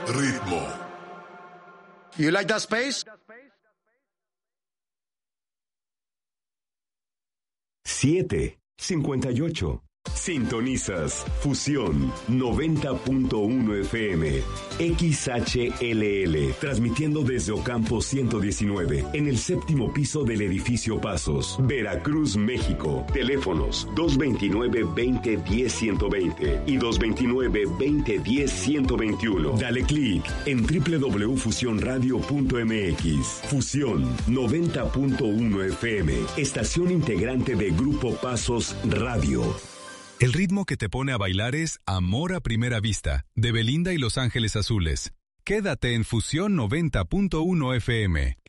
Ritmo. You like that space? 7:58. Sintonizas Fusión 90.1 FM XHLL, transmitiendo desde Ocampo 119 en el séptimo piso del edificio Pasos, Veracruz, México. Teléfonos 229-2010-120 y 229-2010-121. Dale clic en www.fusionradio.mx. Fusión 90.1 FM, estación integrante de Grupo Pasos Radio. El ritmo que te pone a bailar es Amor a Primera Vista, de Belinda y Los Ángeles Azules. Quédate en Fusión 90.1 FM.